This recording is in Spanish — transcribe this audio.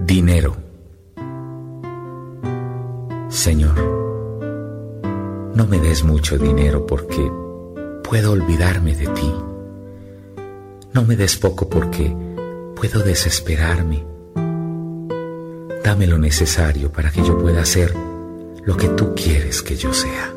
Dinero. Señor, no me des mucho dinero porque puedo olvidarme de ti. No me des poco porque puedo desesperarme. Dame lo necesario para que yo pueda ser lo que tú quieres que yo sea.